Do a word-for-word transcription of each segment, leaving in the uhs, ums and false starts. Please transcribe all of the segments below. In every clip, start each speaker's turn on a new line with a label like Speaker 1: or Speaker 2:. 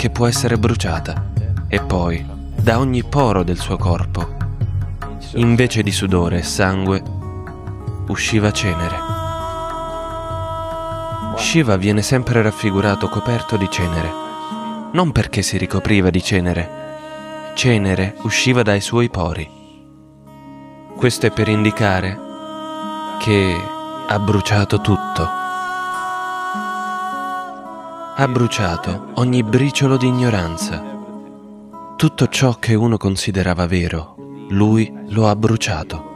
Speaker 1: che può essere bruciata. E poi, da ogni poro del suo corpo, invece di sudore e sangue, usciva cenere. Shiva viene sempre raffigurato coperto di cenere, non perché si ricopriva di cenere. Cenere usciva dai suoi pori. Questo è per indicare che ha bruciato tutto. Ha bruciato ogni briciolo di ignoranza. Tutto ciò che uno considerava vero, lui lo ha bruciato.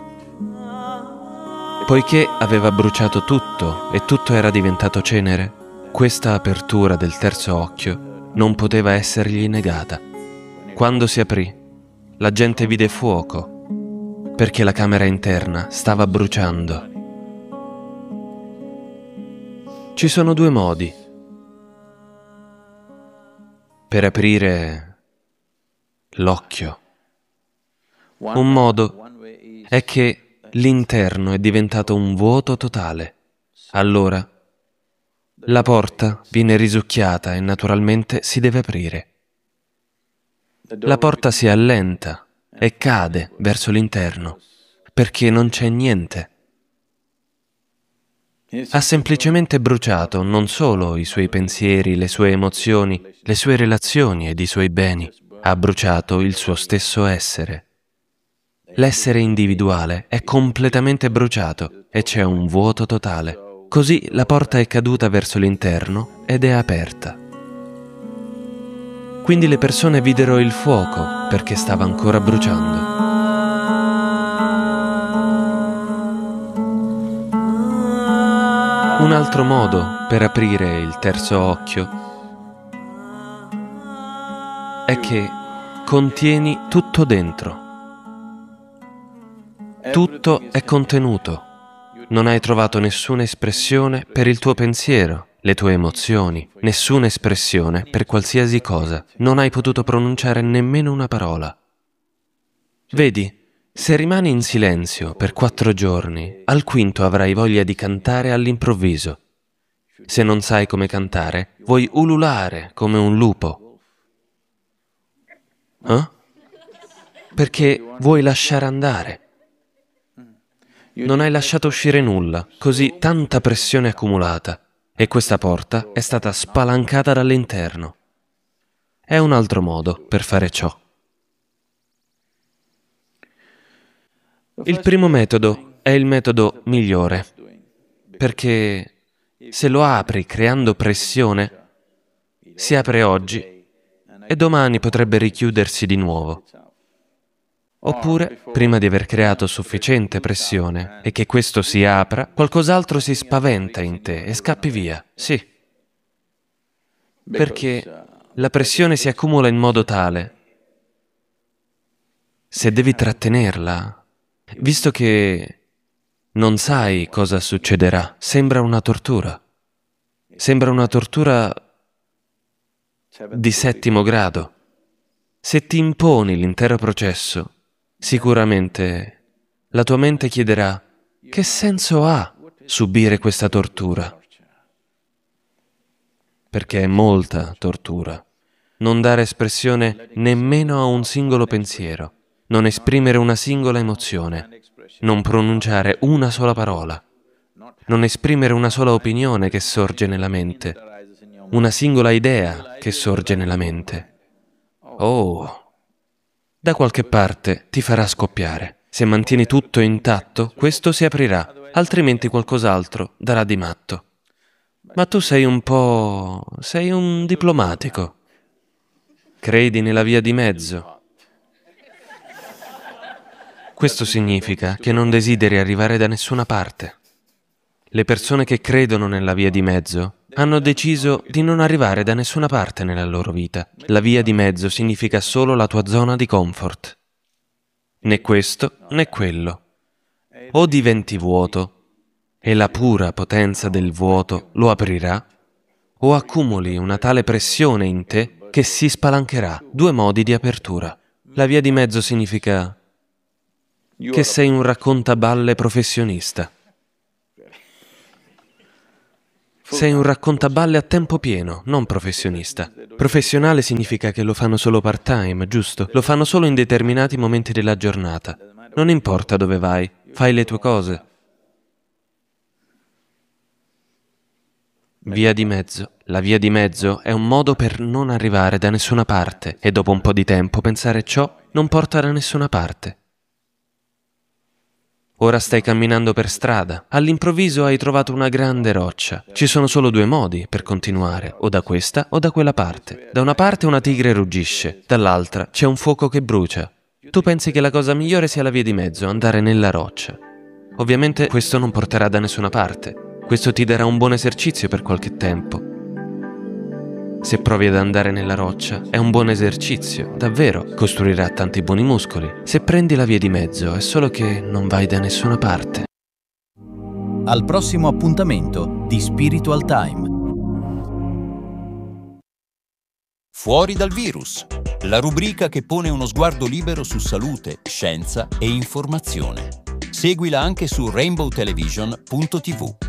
Speaker 1: Poiché aveva bruciato tutto e tutto era diventato cenere, questa apertura del terzo occhio non poteva essergli negata. Quando si aprì, la gente vide fuoco, perché la camera interna stava bruciando. Ci sono due modi per aprire l'occhio. Un modo è che l'interno è diventato un vuoto totale. Allora, la porta viene risucchiata e naturalmente si deve aprire. La porta si allenta e cade verso l'interno, perché non c'è niente. Ha semplicemente bruciato non solo i suoi pensieri, le sue emozioni, le sue relazioni ed i suoi beni, ha bruciato il suo stesso essere. L'essere individuale è completamente bruciato e c'è un vuoto totale. Così la porta è caduta verso l'interno ed è aperta. Quindi le persone videro il fuoco perché stava ancora bruciando. Un altro modo per aprire il terzo occhio è che contieni tutto dentro. Tutto è contenuto. Non hai trovato nessuna espressione per il tuo pensiero, le tue emozioni, nessuna espressione per qualsiasi cosa. Non hai potuto pronunciare nemmeno una parola. Vedi, se rimani in silenzio per quattro giorni, al quinto avrai voglia di cantare all'improvviso. Se non sai come cantare, vuoi ululare come un lupo. Eh? Perché vuoi lasciare andare. Non hai lasciato uscire nulla, così tanta pressione accumulata, e questa porta è stata spalancata dall'interno. È un altro modo per fare ciò. Il primo metodo è il metodo migliore, perché se lo apri creando pressione, si apre oggi e domani potrebbe richiudersi di nuovo. Oppure, prima di aver creato sufficiente pressione e che questo si apra, qualcos'altro si spaventa in te e scappi via. Sì. Perché la pressione si accumula in modo tale, se devi trattenerla, visto che non sai cosa succederà, sembra una tortura. Sembra una tortura di settimo grado. Se ti imponi l'intero processo, sicuramente la tua mente chiederà: che senso ha subire questa tortura? Perché è molta tortura. Non dare espressione nemmeno a un singolo pensiero, non esprimere una singola emozione, non pronunciare una sola parola, non esprimere una sola opinione che sorge nella mente, una singola idea che sorge nella mente. Oh! Da qualche parte ti farà scoppiare. Se mantieni tutto intatto, questo si aprirà, altrimenti qualcos'altro darà di matto. Ma tu sei un po'... sei un diplomatico. Credi nella via di mezzo. Questo significa che non desideri arrivare da nessuna parte. Le persone che credono nella via di mezzo hanno deciso di non arrivare da nessuna parte nella loro vita. La via di mezzo significa solo la tua zona di comfort. Né questo né quello. O diventi vuoto e la pura potenza del vuoto lo aprirà, o accumuli una tale pressione in te che si spalancherà. Due modi di apertura. La via di mezzo significa che sei un raccontaballe professionista. Sei un raccontaballe a tempo pieno, non professionista. Professionale significa che lo fanno solo part-time, giusto? Lo fanno solo in determinati momenti della giornata. Non importa dove vai, fai le tue cose. Via di mezzo. La via di mezzo è un modo per non arrivare da nessuna parte e dopo un po' di tempo pensare ciò non porta da nessuna parte. Ora stai camminando per strada, all'improvviso hai trovato una grande roccia. Ci sono solo due modi per continuare, o da questa o da quella parte. Da una parte una tigre ruggisce, dall'altra c'è un fuoco che brucia. Tu pensi che la cosa migliore sia la via di mezzo, andare nella roccia. Ovviamente questo non porterà da nessuna parte. Questo ti darà un buon esercizio per qualche tempo. Se provi ad andare nella roccia, è un buon esercizio, davvero, costruirà tanti buoni muscoli. Se prendi la via di mezzo, è solo che non vai da nessuna parte.
Speaker 2: Al prossimo appuntamento di Spiritual Time.
Speaker 3: Fuori dal virus, la rubrica che pone uno sguardo libero su salute, scienza e informazione. Seguila anche su rainbow television punto tivù.